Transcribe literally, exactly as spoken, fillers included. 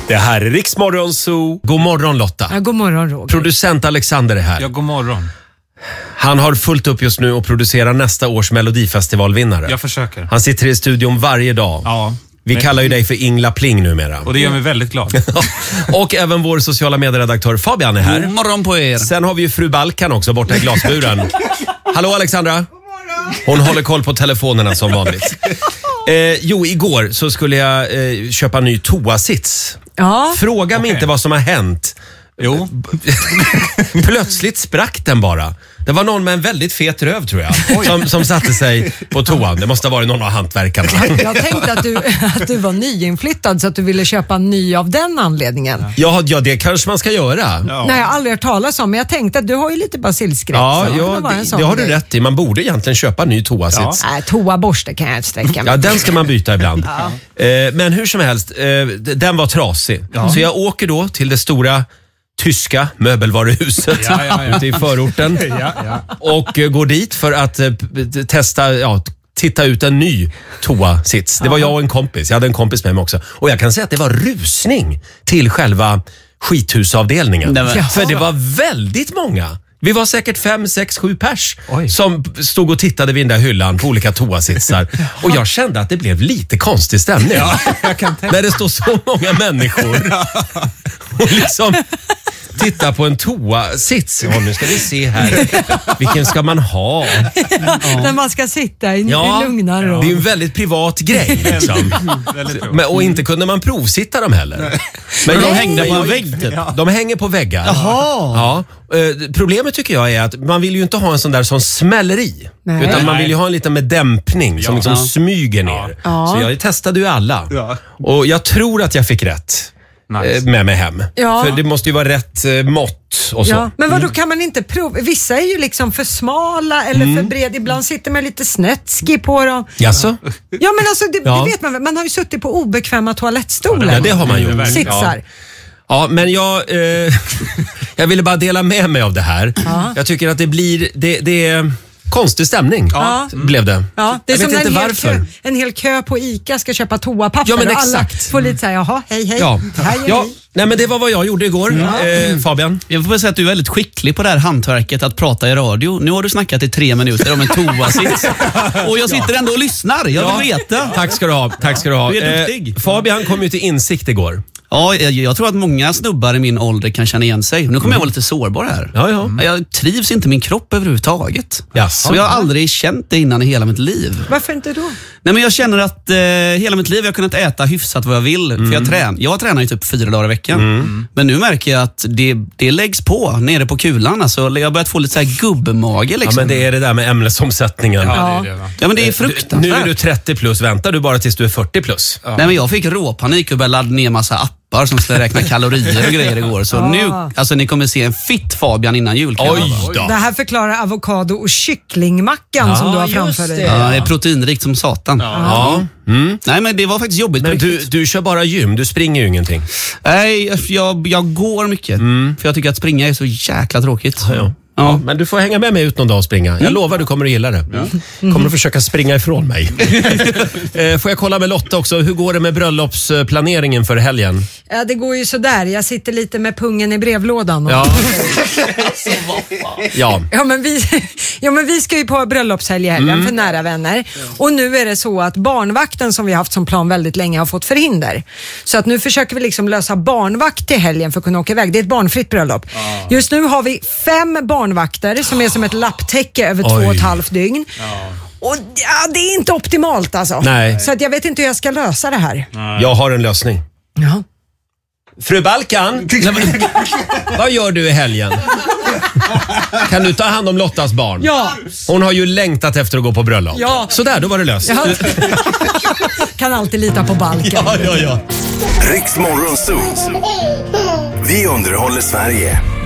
Det här är Rix Morgon Zoo. God morgon Lotta. Ja, god morgon Roger. Producent Alexander är här. Ja, god morgon. Han har fullt upp just nu och producerar nästa års Melodifestivalvinnare. Jag försöker. Han sitter i studion varje dag. Ja. Vi men... kallar ju dig för Ingla Pling numera. Och det gör mig väldigt glad. Och även vår sociala medieredaktör Fabian är här. God morgon på er. Sen har vi ju fru Balkan också borta i glasburen. Hallå Alexandra. God morgon. Hon håller koll på telefonerna som vanligt. Eh, jo, igår så skulle jag eh, köpa en ny toasits. Ja. Fråga mig Okay. inte vad som har hänt. Jo. Plötsligt sprack den bara. Det var någon med en väldigt fet röv tror jag som, som satte sig på toan. Det måste ha varit någon av hantverkarna. Jag tänkte att du, att du var nyinflyttad så att du ville köpa en ny av den anledningen. Ja, ja det kanske man ska göra. Ja. Nej, jag har aldrig hört talas om, men jag tänkte att du har ju lite basilskräck. Ja, så ja det, vara en det, sån det har du grej. rätt i. Man borde egentligen köpa en ny toasits. Nej, toaborste kan jag inte sträcka mig. Ja, den ska man byta ibland. Ja. Eh, men hur som helst, eh, den var trasig. Ja. Så jag åker då till det stora tyska möbelvaruhuset ja, ja, ja. ute i förorten ja, ja. och eh, går dit för att eh, testa, ja, titta ut en ny toasits. Det var jag och en kompis. Jag hade en kompis med mig också. Och jag kan säga att det var rusning till själva skithusavdelningen. Nej, men... För det var väldigt många. Vi var säkert fem, sex, sju pers Oj. som stod och tittade vid den där hyllan på olika toasitsar. Och jag kände att det blev lite konstig stämning. Ja, jag kan tänka. När det står så många människor och liksom titta på en toasits. Ja, nu ska vi se här. Vilken ska man ha? Ja. När man ska sitta i, Ja, i lugna rum. det är ju en väldigt privat grej liksom. Men, och inte kunde man provsitta dem heller. Men de hängde på en vägg typ. De hänger på väggar. Jaha. Ja. Eh, problemet tycker jag är att man vill ju inte ha en sån där som smäller i. Nej. Utan man vill ju ha en liten med dämpning som Ja. liksom Ja. smyger ner. Ja. Så jag testade ju alla. Ja. Och jag tror att jag fick rätt. Nice. Med mig hem. Ja. För det måste ju vara rätt eh, mått och så. Ja, men vad då kan man inte prova? Vissa är ju liksom för smala eller Mm. för bred. Ibland sitter man lite snett på dem. Jaså? Ja, men alltså det, Ja. det vet man väl. Man har ju suttit på obekväma toalettstolar. Ja, det har man gjort. Sitsar. Ja, men jag, eh, jag ville bara dela med mig av det här. Ja. Jag tycker att det blir, det, det är konstig stämning. Ja. Blev det. Ja, det är jag som vet inte när en hel, varför. kö, en hel kö på ICA ska köpa toapapper. Ja, men och alla exakt. får lite såhär, jaha, hej hej. Ja, Hej, ja. hej. Nej, men det var vad jag gjorde igår. Eh, Fabian? Jag får bara säga att du är väldigt skicklig på det här hantverket att prata i radio. Nu har du snackat i tre minuter om en toasits. Och jag sitter ändå och lyssnar. Jag vill veta. Tack ska du ha. Tack ska du ha. Du är duktig. Fabian kom ju till insikt igår. Ja, jag, jag tror att många snubbar i min ålder kan känna igen sig. Nu kommer jag vara lite sårbar här. Ja, ja. Jag trivs inte i min kropp överhuvudtaget. Jaså? Och jag har aldrig känt det innan i hela mitt liv. Varför inte då? Nej, men jag känner att eh, hela mitt liv jag har kunnat äta hyfsat vad jag vill. För jag, trän, jag tränar ju typ fyra dagar i veckan. Mm. Men nu märker jag att det, det läggs på nere på kulan. Alltså, jag har börjat få lite så här gubbmage. Liksom. Ja, men det är det där med ämnesomsättningen. Ja, Ja. det är det, va? Ja, men det är Du, fruktansvärt. nu är du trettio plus, väntar du bara tills du är fyrtio plus. Nej, men jag fick råpanik och började ladda ner massa appar som skulle räkna kalorier och grejer igår. Så Ah. nu, alltså ni kommer se en fit Fabian innan jul. kan jag Oj lova. då. Det här förklarar avokado och kycklingmackan Ja, som du har just framför dig. det. Ja, det är proteinrikt som satan. Ja. Mm. Nej, men det var faktiskt jobbigt på Men du, riktigt. du kör bara gym, du springer ju ingenting. Nej, jag, jag går mycket. För jag tycker att springa är så jäkla tråkigt. Ja. Ja, Ja. men du får hänga med mig ut någon dag och springa. Jag lovar du kommer att gilla det. Kommer att försöka springa ifrån mig. Eh, Får jag kolla med Lotta också, hur går det med bröllopsplaneringen för helgen? Ja, det går ju sådär. Jag sitter lite med pungen i brevlådan. Och... Ja. Ja. Ja, men vi, ja, men vi ska ju på bröllopshelg i helgen för nära vänner. Och nu är det så att barnvakten som vi har haft som plan väldigt länge har fått förhinder. Så att nu försöker vi liksom lösa barnvakt till helgen för att kunna åka iväg. Det är ett barnfritt bröllop. Just nu har vi fem barnvakter som är som ett lapptäcke över Oj. två och ett halvt dygn. Och ja, det är inte optimalt alltså. Nej. Så att jag vet inte hur jag ska lösa det här. Jag har en lösning. Ja. Fru Balkan, vad gör du i helgen? Kan du ta hand om Lottas barn? Ja. Hon har ju längtat efter att gå på bröllop. Ja. Så där, då var det löst. Ja. Kan alltid lita på Balkan. Ja, ja, ja. Rix Morgon Zoo. Vi underhåller Sverige.